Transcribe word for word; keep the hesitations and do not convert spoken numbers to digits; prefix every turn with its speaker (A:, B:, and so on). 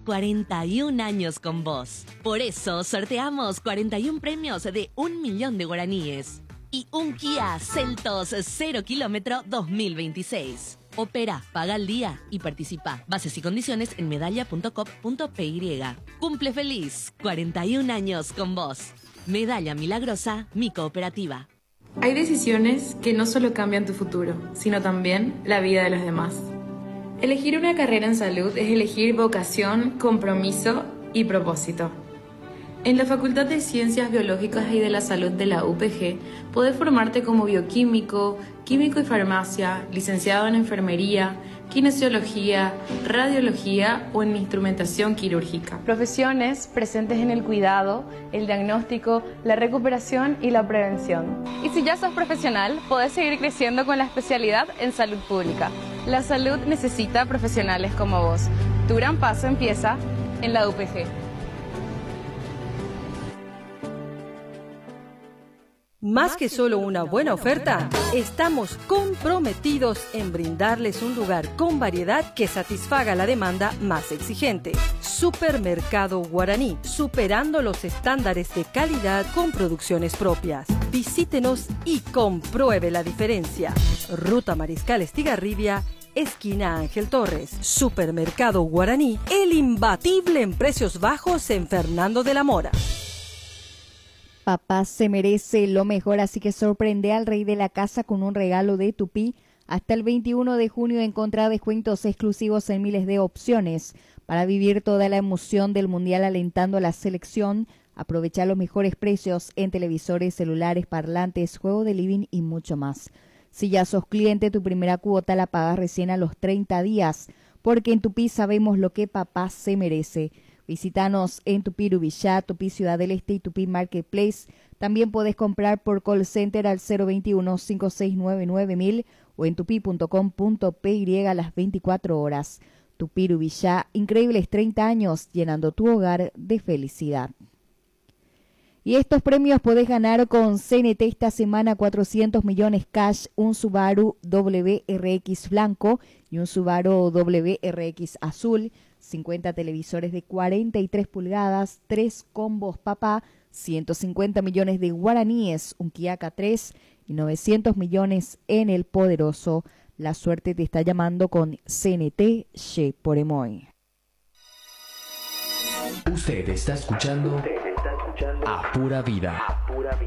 A: cuarenta y un años con vos. Por eso sorteamos cuarenta y un premios de un millón de guaraníes y un Kia Seltos cero kilómetro dos mil veintiséis. Opera, paga al día y participa. Bases y condiciones en medalla punto com punto p y. Cumple feliz, cuarenta y un años con vos. Medalla Milagrosa, mi cooperativa.
B: Hay decisiones que no solo cambian tu futuro, sino también la vida de los demás. Elegir una carrera en salud es elegir vocación, compromiso y propósito. En la Facultad de Ciencias Biológicas y de la Salud de la U P G, podés formarte como bioquímico, químico y farmacia, licenciado en enfermería, kinesiología, radiología o en instrumentación quirúrgica.
C: Profesiones presentes en el cuidado, el diagnóstico, la recuperación y la prevención. Y si ya sos profesional, podés seguir creciendo con la especialidad en salud pública. La salud necesita profesionales como vos. Tu gran paso empieza en la U P G.
D: Más que solo una buena oferta, estamos comprometidos en brindarles un lugar con variedad que satisfaga la demanda más exigente. Supermercado Guaraní, superando los estándares de calidad con producciones propias. Visítenos y compruebe la diferencia. Ruta Mariscal Estigarribia, esquina Ángel Torres. Supermercado Guaraní, el imbatible en precios bajos en Fernando de la Mora.
E: Papá se merece lo mejor, así que sorprende al rey de la casa con un regalo de Tupí. Hasta el veintiuno de junio encontrá descuentos exclusivos en miles de opciones para vivir toda la emoción del Mundial alentando a la selección. Aprovecha los mejores precios en televisores, celulares, parlantes, juego de living y mucho más. Si ya sos cliente, tu primera cuota la pagas recién a los treinta días, porque en Tupí sabemos lo que papá se merece. Visítanos en Tupí Urubillá, Tupí Ciudad del Este y Tupí Marketplace. También podés comprar por call center al cero veintiuno, cinco seis nueve nueve mil o en tupí punto com punto p y a las veinticuatro horas. Tupí Urubillá, increíbles treinta años llenando tu hogar de felicidad. Y estos premios podés ganar con C N T esta semana: cuatrocientos millones cash, un Subaru W R X blanco y un Subaru W R X azul, cincuenta televisores de cuarenta y tres pulgadas, tres combos papá, ciento cincuenta millones de guaraníes, un Kia K tres y novecientos millones en el poderoso. La suerte te está llamando con C N T Che por Emoy.
F: Usted está escuchando A Pura Vida.